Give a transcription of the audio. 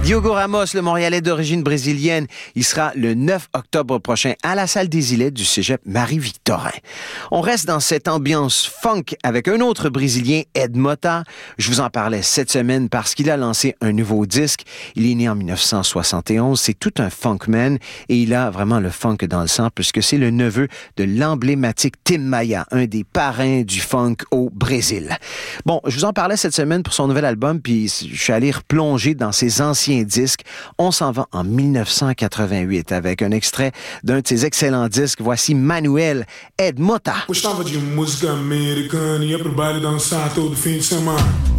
Diogo Ramos, le Montréalais d'origine brésilienne, il sera le 9 octobre prochain à la salle des Îlets du cégep Marie-Victorin. On reste dans cette ambiance funk avec un autre Brésilien, Ed Mota. Je vous en parlais cette semaine parce qu'il a lancé un nouveau disque. Il est né en 1971. C'est tout un funkman et il a vraiment le funk dans le sang puisque c'est le neveu de l'emblématique Tim Maia, un des parrains du funk au Brésil. Bon, je vous en parlais cette semaine pour son nouvel album puis je suis allé replonger dans ses anciens disques. On s'en va en 1988 avec un extrait d'un de ses excellents disques. Voici Manuel, Ed Mota. Gostava de música americana, ia pro baile dançar todo fim de semana.